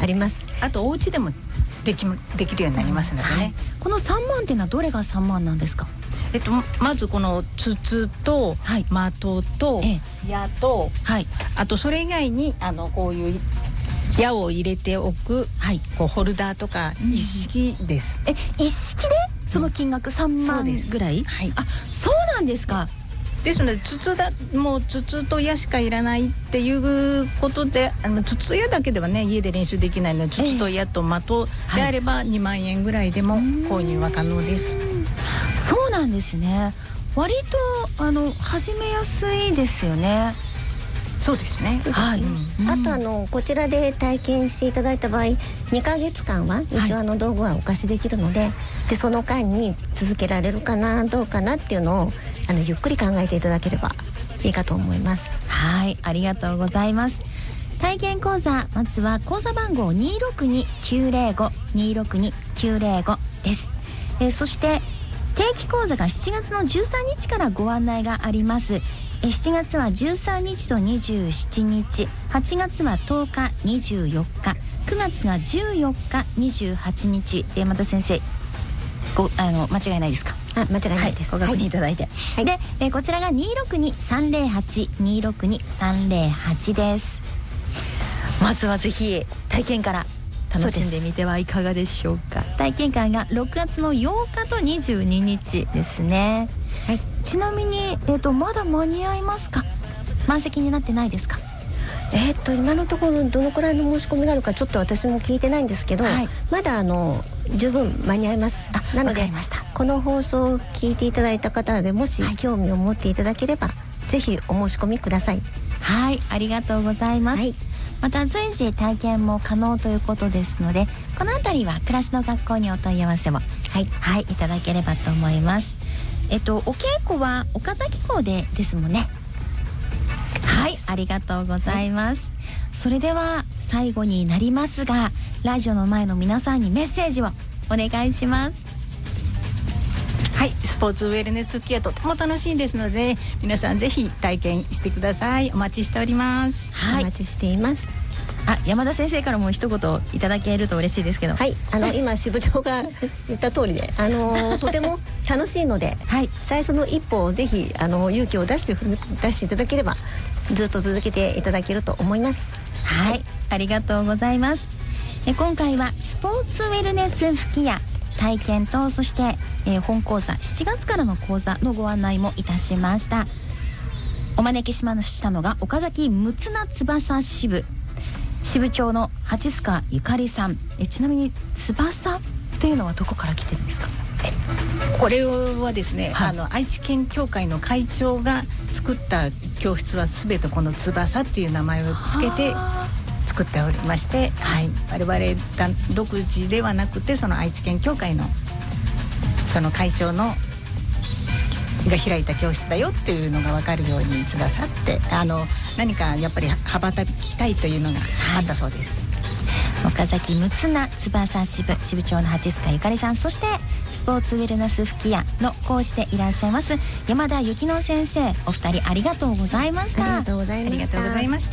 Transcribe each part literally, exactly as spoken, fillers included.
あります。 あとお家でもできできるようになりますのでね、はい、 このさんまんっていうのはどれがさんまんなんですか？ えっと、まずこの筒と的と矢と、はい、あとそれ以外にあのこういう矢を入れておく、はい、こうホルダーとか一式です、 うん、え一式でその金額さんまんぐらい、うん、はい、あ、そうなんですか。 ですので筒だもう筒と矢しかいらないっていうことで、あの筒と矢だけではね家で練習できないので、筒と矢と的であればにまんえんぐらいでも購入は可能です。 そうなんですね。割とあの始めやすいですよね。 そうですね。 はい。うん、あとあのこちらで体験していただいた場合、にかげつかんは一応あの道具はお貸しできるので、はい、でその間に続けられるかなどうかなっていうのをあのゆっくり考えていただければいいかと思います。 はい、ありがとうございます。体験講座、まずは講座番号 にーろくにきゅうぜろご にーろくにきゅうぜろご です。えー、そして定期講座がしちがつのじゅうさんにちからご案内があります。えしちがつはじゅうさんにちとにじゅうしちにち、はちがつはとおか、にじゅうよっか、くがつがじゅうよっか、にじゅうはちにち、山田先生ごあの間違いないですか？ あ、間違いないです、 はい、ご確認いただいて、はい、でえこちらが にーろくにさんぜろはち にーろくにさんぜろはち です。まずはぜひ体験から楽しんでみてはいかがでしょうか。体験会がろくがつのようかとにじゅうににちですね。はい、ちなみに、えーと、まだ間に合いますか？満席になってないですか？ えー、っと今のところどのくらいの申し込みがあるかちょっと私も聞いてないんですけど、はい、まだあの十分間に合います。なのでこの放送を聞いていただいた方でもし興味を持っていただければ、はい、ぜひお申し込みください。 はい、ありがとうございます。はい、また随時体験も可能ということですので、このあたりは暮らしの学校にお問い合わせも、はい、はい、いただければと思います。えっとお稽古は岡崎校でですもんね。はい、ありがとうございます。はい、それでは最後になりますが、ラジオの前の皆さんにメッセージをお願いします。 はい、スポーツウェルネス吹き矢とても楽しいですので、皆さんぜひ体験してください。お待ちしております。 はい、お待ちしています。 あ、山田先生からも一言いただけると嬉しいですけど。 はい、あの今支部長が言った通りで、あのとても楽しいので、はい、最初の一歩をぜひあの勇気を出して出していただければずっと続けていただけると思います。 はい、はい、ありがとうございます。え今回はスポーツウェルネス吹き矢体験と、そして、えー、本講座しちがつからの講座のご案内もいたしました。お招きしましたのが岡崎むつな翼支部支部長の八須賀ゆかりさん。えちなみに翼というのはどこから来てるんですか？ これはですね、はい、あの愛知県協会の会長が作った教室はすべてこの翼っていう名前をつけて作っておりまして、はい、我々独自ではなくて、その愛知県協会のその会長のが開いた教室だよっていうのが分かるように翼って、あの何かやっぱり羽ばたきたいというのがあったそうです。 はい、岡崎むつな翼支部支部長の八須賀ゆかりさん、そしてスポーツウェルネス吹き矢の講師でいらっしゃいます山田幸乃先生、お二人ありがとうございました。 ありがとうございました。 ありがとうございました。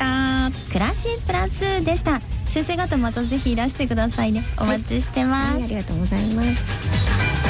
暮らしプラスでした。先生方またぜひいらしてくださいね。お待ちしてます。 はいはい、ありがとうございます。